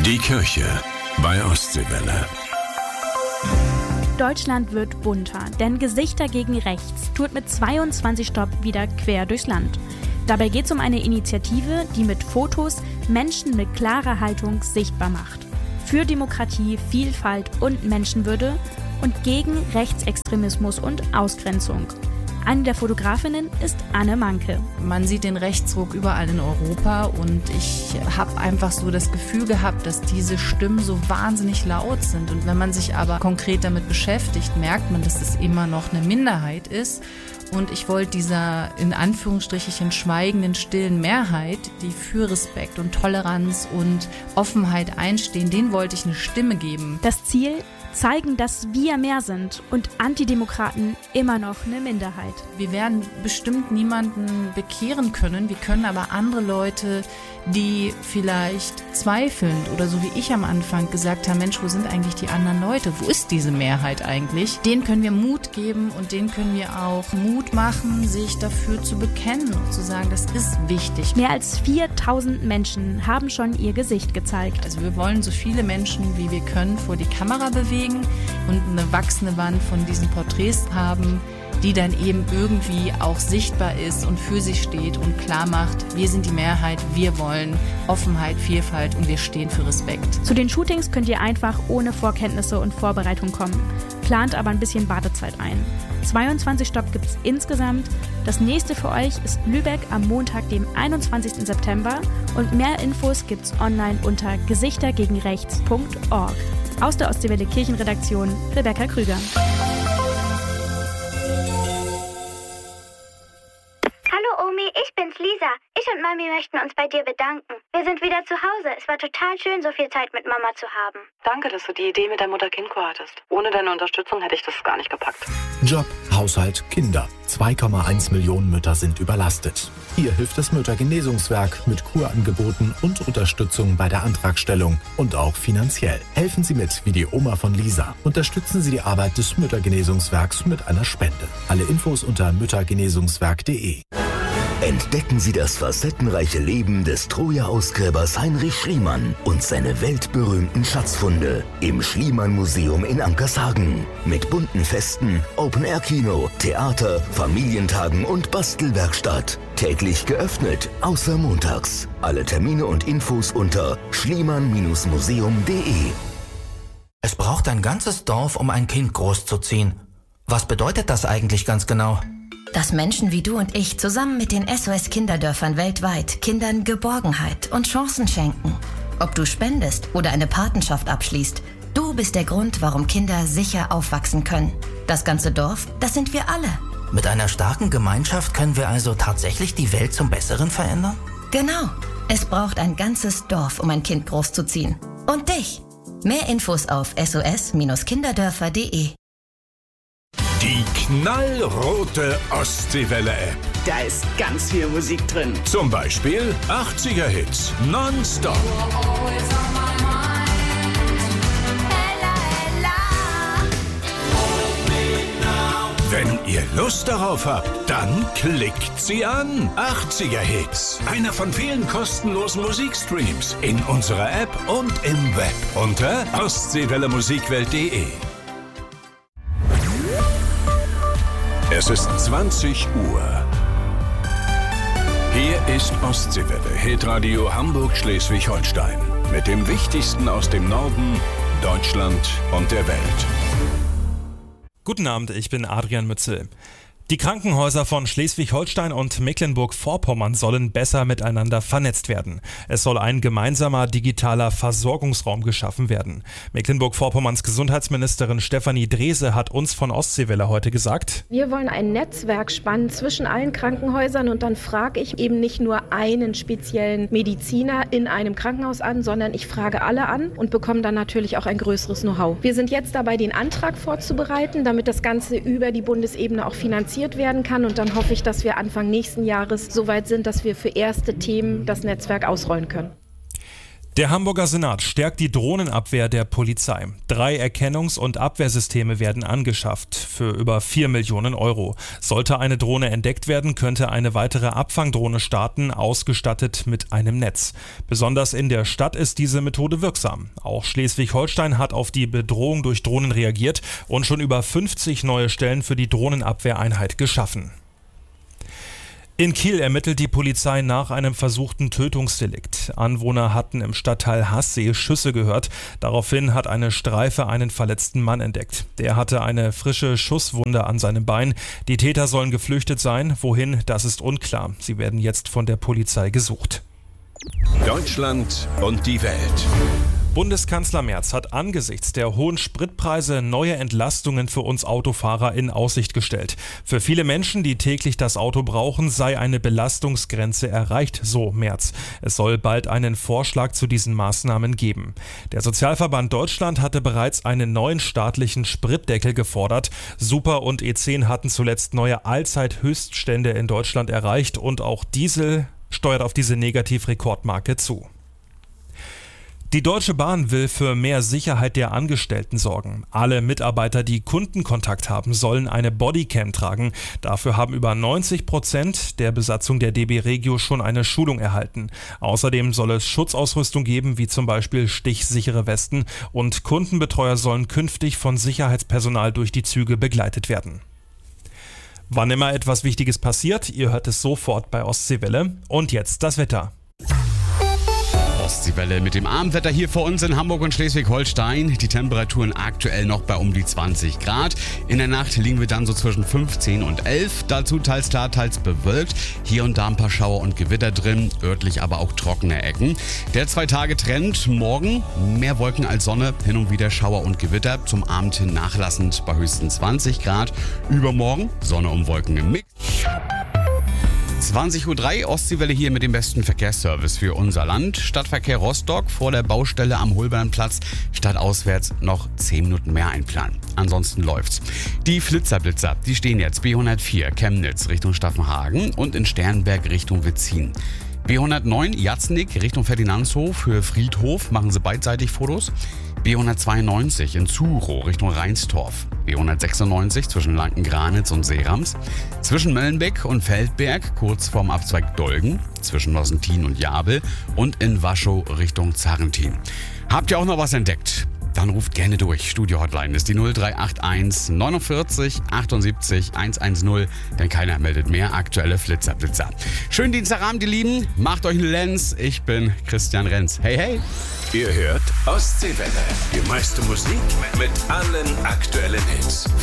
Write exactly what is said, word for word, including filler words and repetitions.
Die Kirche bei Ostseewelle. Deutschland wird bunter, denn Gesichter gegen Rechts tourt mit zweiundzwanzig Stopp wieder quer durchs Land. Dabei geht es um eine Initiative, die mit Fotos Menschen mit klarer Haltung sichtbar macht. Für Demokratie, Vielfalt und Menschenwürde und gegen Rechtsextremismus und Ausgrenzung. Eine der Fotografinnen ist Anne Manke. Man sieht den Rechtsruck überall in Europa und ich habe einfach so das Gefühl gehabt, dass diese Stimmen so wahnsinnig laut sind. Und wenn man sich aber konkret damit beschäftigt, merkt man, dass es immer noch eine Minderheit ist. Und ich wollte dieser in Anführungsstrichen schweigenden, stillen Mehrheit, die für Respekt und Toleranz und Offenheit einstehen, denen wollte ich eine Stimme geben. Das Ziel? Zeigen, dass wir mehr sind und Antidemokraten immer noch eine Minderheit. Wir werden bestimmt niemanden bekehren können. Wir können aber andere Leute, die vielleicht zweifelnd oder so wie ich am Anfang gesagt haben, Mensch, wo sind eigentlich die anderen Leute? Wo ist diese Mehrheit eigentlich? Denen können wir Mut geben und denen können wir auch Mut machen, sich dafür zu bekennen und zu sagen, das ist wichtig. Mehr als viertausend Menschen haben schon ihr Gesicht gezeigt. Also wir wollen so viele Menschen, wie wir können, vor die Kamera bewegen und eine wachsende Wand von diesen Porträts haben, die dann eben irgendwie auch sichtbar ist und für sich steht und klar macht, wir sind die Mehrheit, wir wollen Offenheit, Vielfalt und wir stehen für Respekt. Zu den Shootings könnt ihr einfach ohne Vorkenntnisse und Vorbereitung kommen. Plant aber ein bisschen Wartezeit ein. zweiundzwanzig Stopp gibt es insgesamt. Das nächste für euch ist Lübeck am Montag, dem einundzwanzigsten September. Und mehr Infos gibt's online unter gesichter gegen rechts punkt org. Aus der Ostseewelle Kirchenredaktion, Rebecca Krüger. Hallo Omi, ich bin's Lisa. Ich und Mami möchten uns bei dir bedanken. Wir sind wieder zu Hause. Es war total schön, so viel Zeit mit Mama zu haben. Danke, dass du die Idee mit der Mutter-Kind-Kur hattest. Ohne deine Unterstützung hätte ich das gar nicht gepackt. Job, Haushalt, Kinder. zwei Komma eins Millionen Mütter sind überlastet. Hier hilft das Müttergenesungswerk mit Kurangeboten und Unterstützung bei der Antragstellung und auch finanziell. Helfen Sie mit wie die Oma von Lisa. Unterstützen Sie die Arbeit des Müttergenesungswerks mit einer Spende. Alle Infos unter müttergenesungswerk punkt de. Entdecken Sie das facettenreiche Leben des Troja-Ausgräbers Heinrich Schliemann und seine weltberühmten Schatzfunde im Schliemann-Museum in Ankershagen. Mit bunten Festen, Open-Air-Kino, Theater, Familientagen und Bastelwerkstatt. Täglich geöffnet, außer montags. Alle Termine und Infos unter schliemann museum punkt de. Es braucht ein ganzes Dorf, um ein Kind großzuziehen. Was bedeutet das eigentlich ganz genau? Dass Menschen wie du und ich zusammen mit den S O S-Kinderdörfern weltweit Kindern Geborgenheit und Chancen schenken. Ob du spendest oder eine Patenschaft abschließt, du bist der Grund, warum Kinder sicher aufwachsen können. Das ganze Dorf, das sind wir alle. Mit einer starken Gemeinschaft können wir also tatsächlich die Welt zum Besseren verändern? Genau. Es braucht ein ganzes Dorf, um ein Kind großzuziehen. Und dich. Mehr Infos auf s o s kinderdörfer punkt de. Die knallrote Ostseewelle-App. Da ist ganz viel Musik drin. Zum Beispiel achtziger-Hits nonstop. Wenn ihr Lust darauf habt, dann klickt sie an. achtziger-Hits. Einer von vielen kostenlosen Musikstreams in unserer App und im Web unter ostseewelle musikwelt punkt de. Es ist zwanzig Uhr. Hier ist Ostseewelle, Hitradio Hamburg-Schleswig-Holstein. Mit dem Wichtigsten aus dem Norden, Deutschland und der Welt. Guten Abend, ich bin Adrian Mützel. Die Krankenhäuser von Schleswig-Holstein und Mecklenburg-Vorpommern sollen besser miteinander vernetzt werden. Es soll ein gemeinsamer digitaler Versorgungsraum geschaffen werden. Mecklenburg-Vorpommerns Gesundheitsministerin Stefanie Drese hat uns von Ostseewelle heute gesagt: Wir wollen ein Netzwerk spannen zwischen allen Krankenhäusern und dann frage ich eben nicht nur einen speziellen Mediziner in einem Krankenhaus an, sondern ich frage alle an und bekomme dann natürlich auch ein größeres Know-how. Wir sind jetzt dabei, den Antrag vorzubereiten, damit das Ganze über die Bundesebene auch finanziert werden kann und dann hoffe ich, dass wir Anfang nächsten Jahres so weit sind, dass wir für erste Themen das Netzwerk ausrollen können. Der Hamburger Senat stärkt die Drohnenabwehr der Polizei. Drei Erkennungs- und Abwehrsysteme werden angeschafft für über vier Millionen Euro. Sollte eine Drohne entdeckt werden, könnte eine weitere Abfangdrohne starten, ausgestattet mit einem Netz. Besonders in der Stadt ist diese Methode wirksam. Auch Schleswig-Holstein hat auf die Bedrohung durch Drohnen reagiert und schon über fünfzig neue Stellen für die Drohnenabwehreinheit geschaffen. In Kiel ermittelt die Polizei nach einem versuchten Tötungsdelikt. Anwohner hatten im Stadtteil Hassee Schüsse gehört. Daraufhin hat eine Streife einen verletzten Mann entdeckt. Der hatte eine frische Schusswunde an seinem Bein. Die Täter sollen geflüchtet sein. Wohin, das ist unklar. Sie werden jetzt von der Polizei gesucht. Deutschland und die Welt. Bundeskanzler Merz hat angesichts der hohen Spritpreise neue Entlastungen für uns Autofahrer in Aussicht gestellt. Für viele Menschen, die täglich das Auto brauchen, sei eine Belastungsgrenze erreicht, so Merz. Es soll bald einen Vorschlag zu diesen Maßnahmen geben. Der Sozialverband Deutschland hatte bereits einen neuen staatlichen Spritdeckel gefordert. Super und E zehn hatten zuletzt neue Allzeithöchststände in Deutschland erreicht und auch Diesel steuert auf diese Negativrekordmarke zu. Die Deutsche Bahn will für mehr Sicherheit der Angestellten sorgen. Alle Mitarbeiter, die Kundenkontakt haben, sollen eine Bodycam tragen. Dafür haben über neunzig Prozent der Besatzung der D B Regio schon eine Schulung erhalten. Außerdem soll es Schutzausrüstung geben, wie zum Beispiel stichsichere Westen, und Kundenbetreuer sollen künftig von Sicherheitspersonal durch die Züge begleitet werden. Wann immer etwas Wichtiges passiert, ihr hört es sofort bei Ostseewelle. Und jetzt das Wetter. Ostseewelle mit dem Abendwetter hier vor uns in Hamburg und Schleswig-Holstein. Die Temperaturen aktuell noch bei um die zwanzig Grad. In der Nacht liegen wir dann so zwischen fünfzehn und elf. Dazu teils klar, teils bewölkt. Hier und da ein paar Schauer und Gewitter drin, örtlich aber auch trockene Ecken. Der Zwei-Tage-Trend: morgen mehr Wolken als Sonne, hin und wieder Schauer und Gewitter. Zum Abend hin nachlassend bei höchstens zwanzig Grad. Übermorgen Sonne und Wolken im Mix. zwanzig Uhr drei, Ostseewelle hier mit dem besten Verkehrsservice für unser Land. Stadtverkehr Rostock vor der Baustelle am Holbernplatz. Stadtauswärts noch zehn Minuten mehr einplanen. Ansonsten läuft's. Die Flitzerblitzer, die stehen jetzt B hundertvier Chemnitz Richtung Staffenhagen und in Sternberg Richtung Wetzin. B hundertneun Jatznick Richtung Ferdinandshof für Friedhof, machen Sie beidseitig Fotos. B hundertzweiundneunzig in Zuro Richtung Reinstorf. B hundertsechsundneunzig zwischen Lanken-Granitz und Seerams. Zwischen Möllenbeck und Feldberg kurz vorm Abzweig Dolgen. Zwischen Nossentin und Jabel. Und in Waschow Richtung Zarrentin. Habt ihr auch noch was entdeckt? Dann ruft gerne durch. Studio-Hotline ist die null drei acht eins neunundvierzig achtundsiebzig hundertzehn, denn keiner meldet mehr. Aktuelle Flitzerblitzer. Schönen Dienstagabend, ihr Lieben. Macht euch einen Lenz. Ich bin Christian Renz. Hey, hey. Ihr hört Ostseewelle. Die meiste Musik mit allen aktuellen Hits.